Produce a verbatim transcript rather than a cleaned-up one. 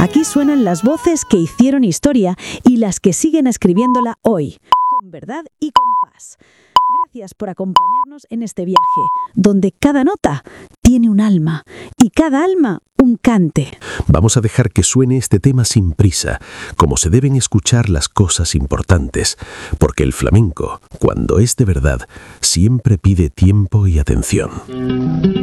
Aquí suenan las voces que hicieron historia y las que siguen escribiéndola hoy, con verdad y con paz. Gracias por acompañarnos en este viaje, donde cada nota tiene un alma y cada alma un cante. Vamos a dejar que suene este tema sin prisa, como se deben escuchar las cosas importantes, porque el flamenco, cuando es de verdad, siempre pide tiempo y atención.